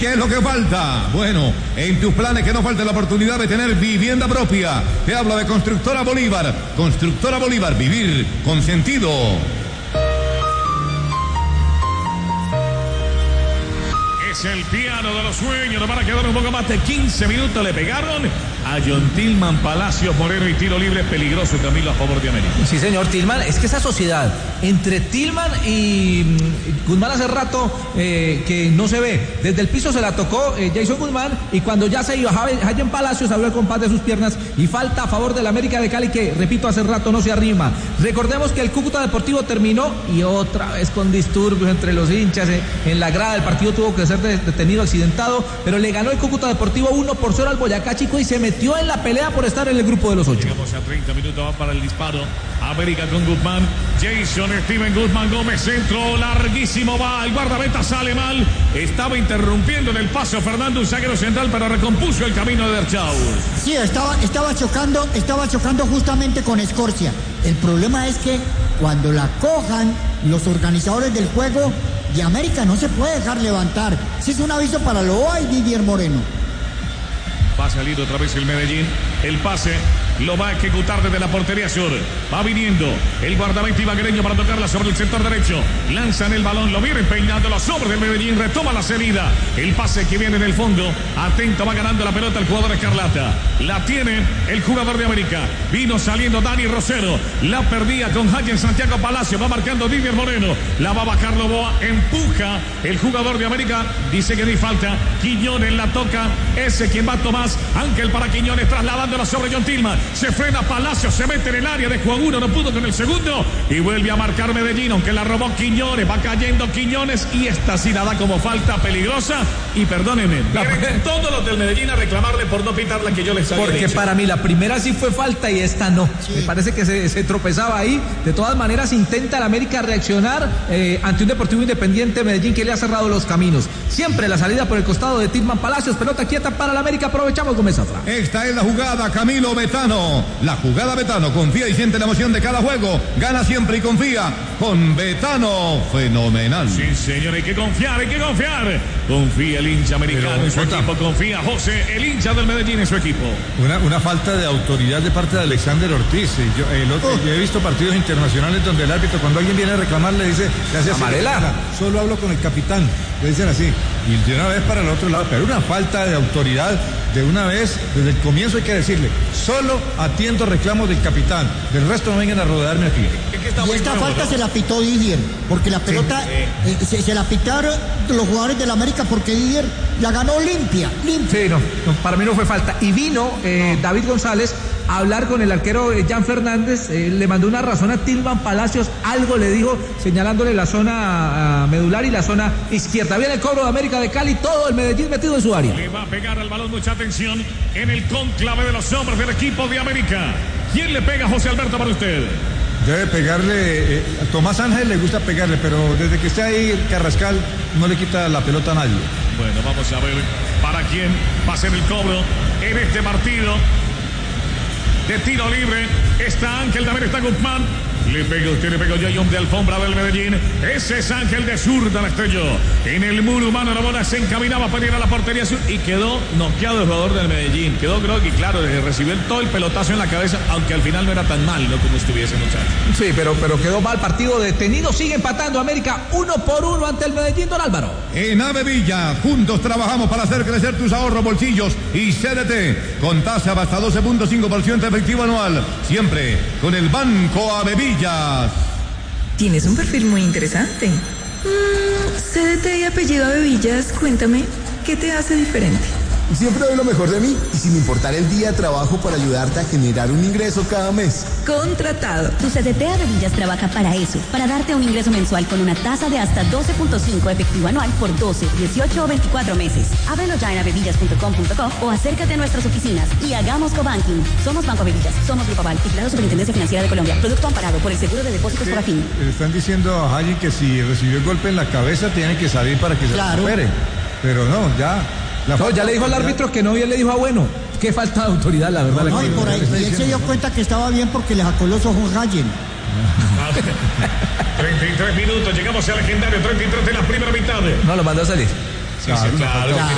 ¿Qué es lo que falta? Bueno, en tus planes que no falte la oportunidad de tener vivienda propia. Te hablo de Constructora Bolívar. Constructora Bolívar, vivir con sentido. Es el piano de los sueños. Para quedar un poco más de 15 minutos. Le pegaron a John Tillman, Palacios, Moreno y tiro libre peligroso, Camilo, a favor de América. Sí, señor, Tillman. Es que esa sociedad entre Tillman y Guzmán hace rato que no se ve. Desde el piso se la tocó Jason Guzmán, y cuando ya se iba Jayen Palacios abrió el compás de sus piernas y falta a favor del América de Cali, que, repito, hace rato no se arrima. Recordemos que el Cúcuta Deportivo terminó y otra vez con disturbios entre los hinchas en la grada. El partido tuvo que ser detenido, accidentado, pero le ganó el Cúcuta Deportivo 1-0 al Boyacá Chico y se metió en la pelea por estar en el grupo de los 8. Llegamos a 30 minutos, va para el disparo. América con Guzmán, Jason Steven Guzmán Gómez, centro larguísimo, va, el guardameta sale mal, estaba interrumpiendo en el paso Fernando, un zaguero central, pero recompuso el camino de Derchau. Sí, estaba chocando justamente con Escorcia. El problema es que cuando la cojan los organizadores del juego, de América no se puede dejar levantar. Sí, es un aviso para Loa y Didier Moreno. Va a salir otra vez el Medellín. El pase lo va a ejecutar desde la portería sur. Va viniendo el guardameta ibaguereño para tocarla sobre el sector derecho. Lanzan el balón, lo vienen peinando los hombres del Medellín. Retoma la salida. El pase que viene en el fondo. Atento, va ganando la pelota el jugador escarlata. La tiene el jugador de América. Vino saliendo Dani Rosero. La perdía con Jayen Santiago Palacio. Va marcando Didier Moreno. La va a bajar Loboa. Empuja el jugador de América. Dice que no hay falta. Quiñones la toca. Ese quien va Tomás. Ángel para Quiñones, trasladándola sobre John Tillman. Se frena Palacio, se mete en el área de Juan 1, no pudo con el segundo y vuelve a marcar Medellín, aunque la robó Quiñones. Va cayendo Quiñones y esta sí la da como falta peligrosa. Y perdónenme, todos los del Medellín a reclamarle por no pitar la que yo les había Porque dicho. Para mí la primera sí fue falta y esta no. Sí. Me parece que se tropezaba ahí. De todas maneras intenta el América reaccionar ante un Deportivo Independiente Medellín que le ha cerrado los caminos. Siempre la salida por el costado de Tillman Palacios, pelota quieta para el América. Aprovechamos Gómez Zafra. Esta es la jugada, Camilo Betano. La jugada Betano, confía y siente la emoción de cada juego. Gana siempre y confía con Betano. Fenomenal. Sí, señor, hay que confiar, hay que confiar. Confía el hincha americano en su equipo, confía José, el hincha del Medellín en su equipo. Una falta de autoridad de parte de Alexander Ortiz. Yo he visto partidos internacionales donde el árbitro, cuando alguien viene a reclamar, le dice, amarela. Solo hablo con el capitán. Le dicen así. Y de una vez para el otro lado. Pero una falta de autoridad, de una vez, desde el comienzo hay que decirle, solo atiendo reclamos del capitán. Del resto no vengan a rodearme aquí. Y esta falta se la pitó Didier, porque la pelota se la pitaron los jugadores del América porque Didier la ganó limpia. Sí, no, para mí no fue falta. Y vino David González a hablar con el arquero Jan Fernández, le mandó una razón a Tillman Palacios, algo le dijo, señalándole la zona medular y la zona izquierda. Viene el cobro de América de Cali, todo el Medellín metido en su área. Le va a pegar al balón, mucha atención en el cónclave de los hombres del equipo de América. ¿Quién le pega, José Alberto, para usted? Debe pegarle, a Tomás Ángel le gusta pegarle, pero desde que está ahí Carrascal no le quita la pelota a nadie. Bueno, vamos a ver para quién va a ser el cobro en este partido de tiro libre. Está Ángel, también está Guzmán. Le pega usted, le pegó Jayón de alfombra del Medellín. Ese es Ángel de zurda, la estrelló. En el muro humano la bola se encaminaba para ir a la portería sur y quedó noqueado el jugador del Medellín. Quedó, creo que claro, recibió todo el pelotazo en la cabeza, aunque al final no era tan mal, ¿no? Como estuviese, muchacho. Sí, pero quedó mal, partido detenido. Sigue empatando América 1-1 ante el Medellín, don Álvaro. En Avevilla, juntos trabajamos para hacer crecer tus ahorros, bolsillos y CDT con tasa hasta 12.5% efectivo anual. Siempre con el Banco Avevilla. Tienes un perfil muy interesante. CDT y apellido Avevillas, cuéntame, ¿qué te hace diferente? Siempre doy lo mejor de mí y sin importar el día trabajo para ayudarte a generar un ingreso cada mes. Contratado. Tu CDT Avevillas trabaja para eso, para darte un ingreso mensual con una tasa de hasta 12.5 efectivo anual por 12, 18 o 24 meses. Ábrelo ya en avevillas.com.co o acércate a nuestras oficinas y hagamos cobanking. Somos Banco Avevillas, somos Grupo Aval, titulado Superintendencia Financiera de Colombia, producto amparado por el Seguro de Depósitos por Afín. Le están diciendo a Jayen que si recibió el golpe en la cabeza tiene que salir para que se recupere. Pero no, ya... ya le dijo al árbitro que no, y él le dijo, bueno, qué falta de autoridad, la verdad. No, y por ahí, y él se dio cuenta que estaba bien porque le sacó los ojos Jayen. 33 minutos, llegamos al legendario 33 de la primera mitad. No, lo mandó a salir. Sí, claro.